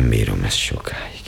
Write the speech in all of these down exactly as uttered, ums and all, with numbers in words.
Nem bírom ezt sokáig.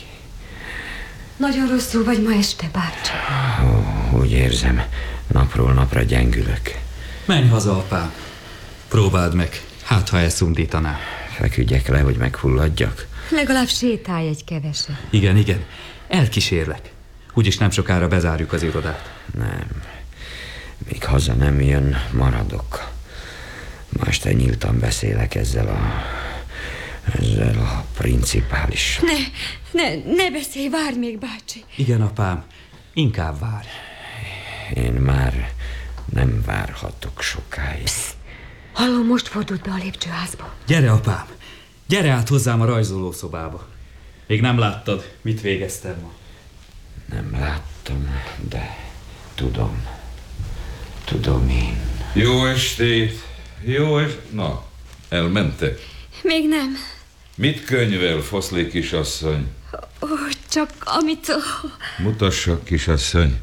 Nagyon rosszul vagy ma este, bácsi. Ó, úgy érzem, napról napra gyengülök. Menj haza, apám. Próbáld meg, hát ha elszundítaná. Feküdjek le, hogy meghulladjak? Legalább sétálj egy keveset. Igen, igen, elkísérlek. Úgyis nem sokára bezárjuk az irodát. Nem. Míg haza nem jön, maradok. Ma este nyíltan beszélek ezzel a... ezzel a principális. Ne, ne, ne beszélj, várj még, bácsi. Igen, apám, inkább várj. Én már nem várhatok sokáig. Psst. Hallom, most fordult be a lépcsőházba. Gyere, apám, gyere át hozzám a rajzolószobába. Még nem láttad, mit végeztem ma. Nem láttam, de tudom. Tudom én. Jó estét! Jó estét! Na, elmentek? Még nem. Mit könyvel, foszlé kisasszony? Ó, csak amit... Mutassa, kisasszony.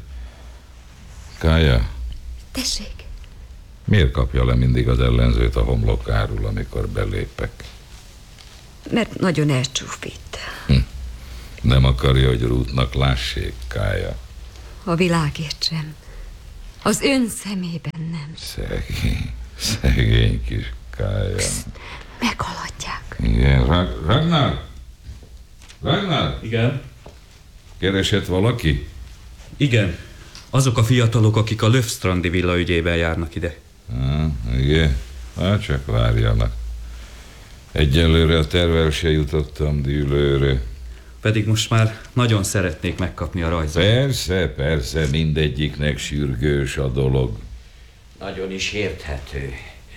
Kája. Tessék. Miért kapja le mindig az ellenzőt a homlokáról, amikor belépek? Mert nagyon elcsúfít. Hm. Nem akarja, hogy Ruthnak lássék, Kája. A világért sem. Az ön szemében nem. Szegény, szegény kis Kája. Psst, meghaladják. Igen, Rag- Ragnar? Ragnar? Igen? Keresett valaki? Igen, azok a fiatalok, akik a Löfstrandi villa ügyében járnak ide. Ah, igen, hát csak várjanak. Egyelőre a tervvel se jutottam dűlőre. Pedig most már nagyon szeretnék megkapni a rajzot. Persze, persze, mindegyiknek sürgős a dolog. Nagyon is érthető.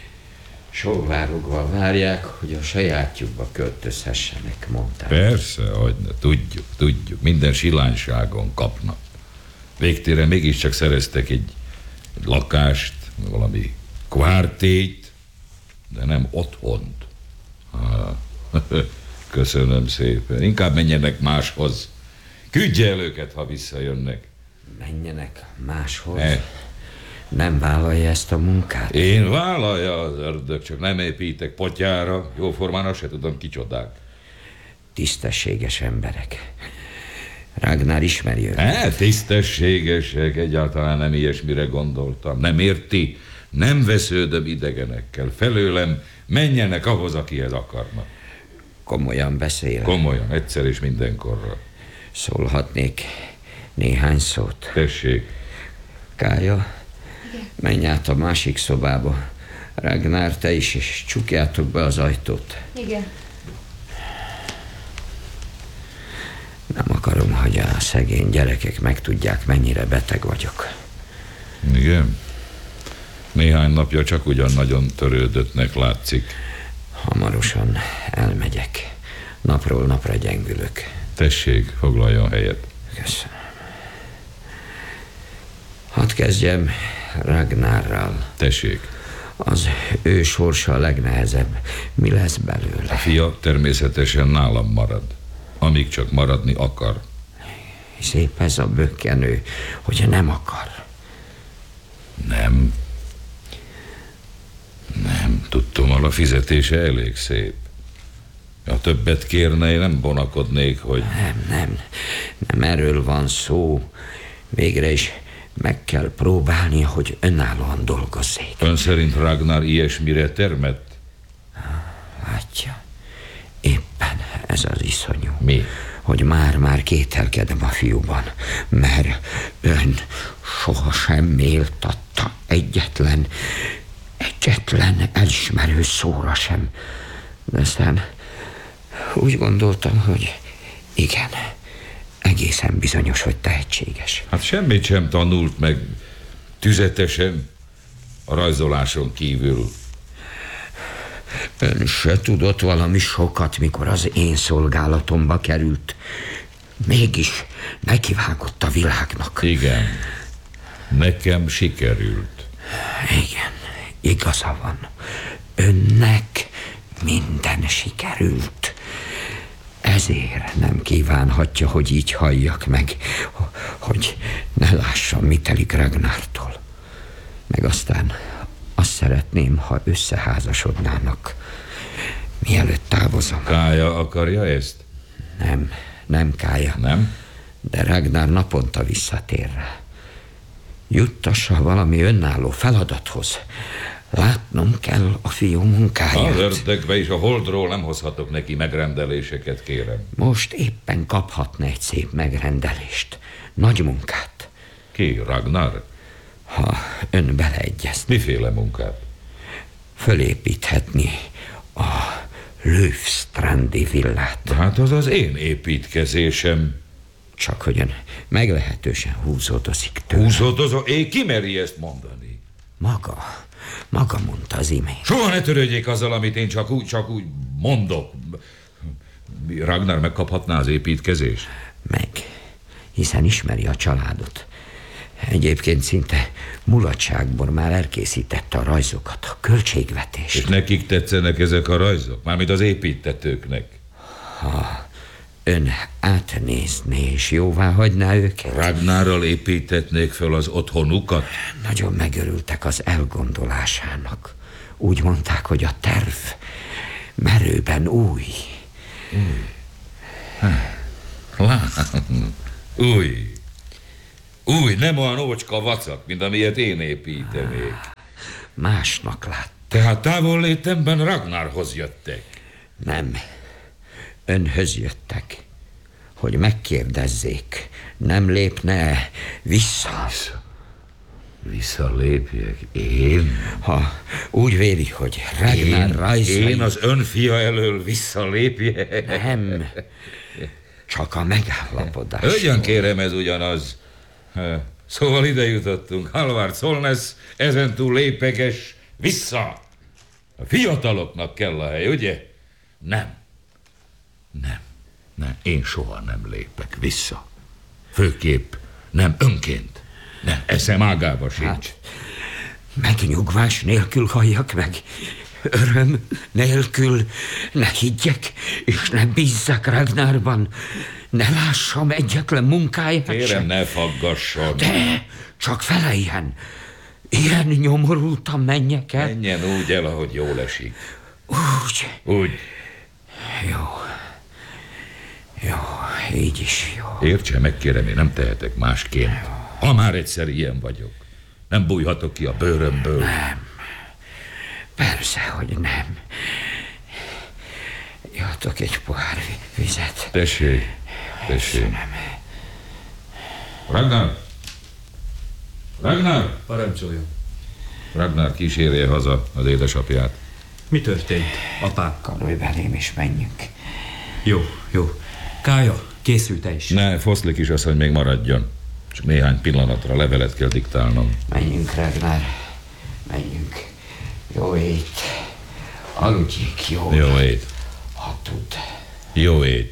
Sóvárogva várják, hogy a sajátjukba költözhessenek, mondták. Persze, hogyne, tudjuk, tudjuk, minden silányságon kapnak. Végtére mégiscsak szereztek egy, egy lakást, valami kvártét, de nem otthont. Ah, köszönöm szépen. Inkább menjenek máshoz. Küldje el őket, ha visszajönnek. Menjenek máshoz? Ne. Nem vállalja ezt a munkát? Én vállalja az ördög, csak nem építek potyára. Jóformán azt se tudom, kicsodák. Tisztességes emberek. Ragnar ismeri őket. Hát, tisztességesek, egyáltalán nem ilyesmire gondoltam. Nem érti? Nem vesződöm idegenekkel. Felőlem menjenek ahhoz, akihez akarnak. Komolyan beszél. Komolyan, egyszer és mindenkorra. Szólhatnék néhány szót? Tessék. Kája, menj át a másik szobába. Ragnar, te is, és csukjátok be az ajtót. Igen. Nem akarom, hogy a szegény gyerekek megtudják, mennyire beteg vagyok. Igen? Néhány napja csak ugyan nagyon törődöttnek látszik. Hamarosan elmegyek. Napról napra gyengülök. Tessék, foglaljon helyet. Köszönöm. Hadd kezdjem Ragnarral. Tessék. Az ő sorsa a legnehezebb. Mi lesz belőle? A fia természetesen nálam marad. Amíg csak maradni akar. Szép ez a bökkenő, hogy nem akar. Nem. Nem, tudtommal a fizetése elég szép. Ha többet kérne, én nem vonakodnék, hogy... Nem, nem, nem erről van szó. Végre is meg kell próbálni, hogy önállóan dolgozzék. Ön szerint Ragnar ilyesmire termett? Látja, éppen ez az iszonyú. Mi? Hogy már-már kételkedem a fiúban, mert ön sohasem méltatta egyetlen, egyetlen elismerő szóra sem. De aztán úgy gondoltam, hogy igen, egészen bizonyos, hogy tehetséges. Hát semmit sem tanult meg tüzetesen a rajzoláson kívül. Ön se tudott valami sokat, mikor az én szolgálatomba került. Mégis nekivágott a világnak. Igen, nekem sikerült. Igen, igaza van. Önnek minden sikerült. Ezért nem kívánhatja, hogy így halljak meg, hogy ne lássam, mi telik Ragnartól. Meg aztán azt szeretném, ha összeházasodnának, mielőtt távozom. Kája akarja ezt? Nem, nem, Kája. Nem? De Ragnar naponta visszatér rá. Juttassa valami önálló feladathoz. Látnom kell a fiú munkáját. Az ördögbe is a holdról nem hozhatok neki megrendeléseket, kérem. Most éppen kaphatna egy szép megrendelést. Nagy munkát. Ki, Ragnar? Ha ön beleegyezne. Miféle munkát? Fölépíthetni a Löfstrandi villát. Hát az az én építkezésem. Csak hogy ön meglehetősen húzódozik tőle. Húzódozó? Én ki meri ezt mondani? Maga, maga mondta az imént. Soha ne törődjék azzal, amit én csak úgy, csak úgy mondok. Ragnar megkaphatná az építkezést? Meg, hiszen ismeri a családot. Egyébként szinte mulatságból már elkészítette a rajzokat, a költségvetést. És nekik tetszenek ezek a rajzok? Mármint az építtetőknek. Ha ön átnézné és jóvá hagyná őket? Ragnarral építetnék föl az otthonukat? Nagyon megörültek az elgondolásának. Úgy mondták, hogy a terv merőben új. Új. Lám. Új. Új, nem olyan ócska vacak, mint amilyet én építenék. Másnak lát. Tehát távol létemben Ragnarhoz jöttek. Nem. Önhöz jöttek, hogy megkérdezzék, nem lépne vissza. Vissza. Visszalépjek? Én? Ha úgy véli, hogy Ragnar rajzai... Én az ön fia elől visszalépjek? Nem. Csak a megállapodás. Hogyan kérem, ez ugyanaz? Szóval ide jutottunk. Halvard Solness, ezentúl lépeges, vissza! A fiataloknak kell a hely, ugye? Nem. Nem. Nem. Én soha nem lépek vissza. Főképp nem önként. Nem, eszem ágába sincs. Hát, megnyugvás nélkül halljak meg. Öröm nélkül ne higgyek, és ne bízzak Ragnarban. Ne lássam egyetlen munkáját. Kérem, sem. ne faggasson. De csak feleljen. Ilyen nyomorultan menjek el. Menjen úgy el, ahogy jól esik. Úgy. Úgy. Jó. Jó, így is jó. Értse meg, kérem, én nem tehetek másként. Ha már egyszer ilyen vagyok. Nem bújhatok ki a bőrömből. Nem. Persze, hogy nem. Jöttek egy pohár vizet. Tessék, tessék. Ragnar! Ragnar! Parancsoljon. Ragnar kísérje haza az édesapját. Mi történt, apám? Karolj belém és menjünk. Jó, jó. Kája, készül te is. Ne, Foszlik is az, hogy még maradjon. Csak néhány pillanatra levelet kell diktálnom. Menjünk, Ragnar. Menjünk. Jó ét. Aludjék, jó. Jó ét. Ha tud. Jó ét.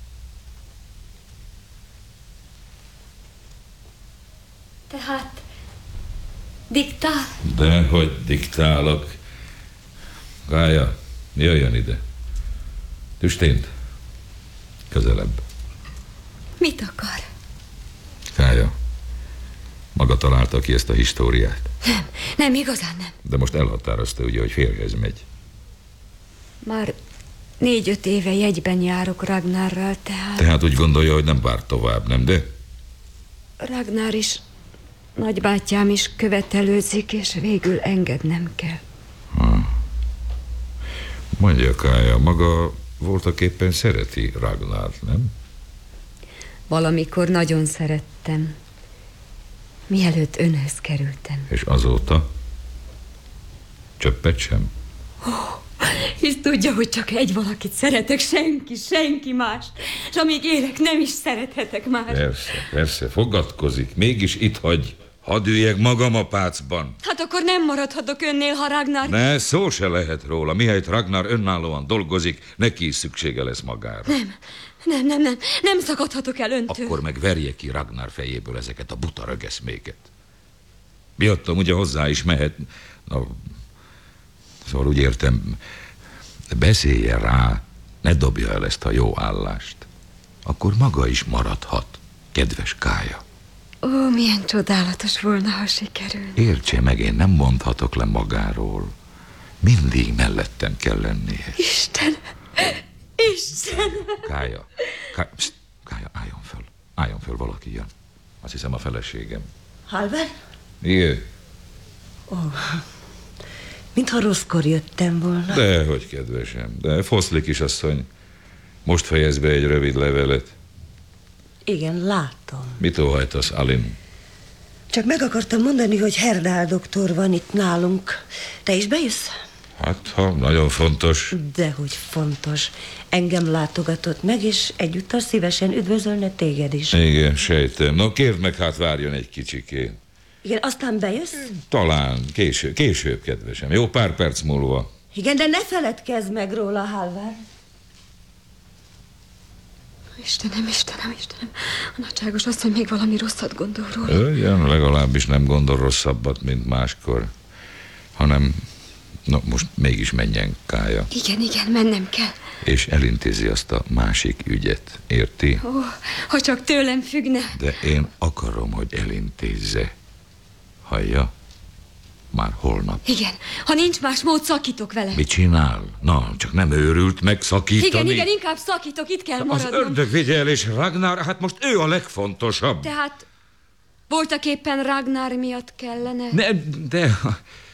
Tehát diktál? Dehogy diktálok. Kája, jöjjön ide. Tüstént. Közelebb. Mit akar? Kája, maga találta ki ezt a históriát. Nem, nem, igazán nem. De most elhatározta ugye, hogy férjhez megy. Már négy-öt éve jegyben járok Ragnarral, tehát... Tehát úgy gondolja, hogy nem vár tovább, nem de? Ragnar is, nagybátyám is követelőzik, és végül engednem kell. Ha. Mondja, Kája, maga voltak éppen szereti Ragnart, nem? Valamikor nagyon szerettem, mielőtt önhöz kerültem. És azóta? Csöppet sem? Oh, hisz tudja, hogy csak egy valakit szeretek, senki, senki más. És amíg élek, nem is szerethetek már. Persze, persze, fogadkozik. Mégis itt hagy. Hadd üljek magam a pácban. Hát akkor nem maradhatok önnél, ha Ragnar... Ne, szó se lehet róla. Mihelyt Ragnar önállóan dolgozik, neki is szüksége lesz magára. Nem, nem, nem, nem, nem szakadhatok el öntől. Akkor meg verje ki Ragnar fejéből ezeket a buta rögeszméket. Miattam ugye hozzá is mehet. Na, szóval úgy értem, beszélje rá, ne dobja el ezt a jó állást. Akkor maga is maradhat, kedves Kája. Ó, milyen csodálatos volna, ha sikerül. Értse meg, én nem mondhatok le magáról. Mindig mellettem kell lennie. Isten, Isten! Kája, Ká... Pszt, Kája, álljon föl. Álljon föl, valaki jön. Azt hiszem a feleségem. Halvár? Igen. Ó, mintha rosszkor jöttem volna. De, hogy kedvesem. De Foszli kisasszony most fejez be egy rövid levelet. Igen, látom. Mit óhajtasz, Alin? Csak meg akartam mondani, hogy Herdál doktor van itt nálunk. Te is bejössz? Hát, ha nagyon fontos. Dehogy fontos. Engem látogatott meg, és egyúttal szívesen üdvözölne téged is. Igen, sejtem. No, kérd meg, hát várjon egy kicsikét. Igen, aztán bejössz? Talán később, később, kedvesem. Jó pár perc múlva. Igen, de ne feledkezz meg róla, Halvár. Istenem, Istenem, Istenem. A nagyságos azt, hogy még valami rosszat gondol róla. Igen, legalábbis nem gondol rosszabbat, mint máskor. Hanem, no, most mégis menjen, Kája. Igen, igen, mennem kell. És elintézi azt a másik ügyet, érti? Ó, ha csak tőlem függne. De én akarom, hogy elintézze. Hallja? Már holnap. Igen, ha nincs más mód, szakítok vele. Mit csinál? Na, csak nem őrült meg szakítani. Igen, igen, inkább szakítok, itt kell Az maradnom. ördög vigye el, és Ragnar, hát most ő a legfontosabb. Tehát voltak éppen Ragnar miatt kellene? Ne, de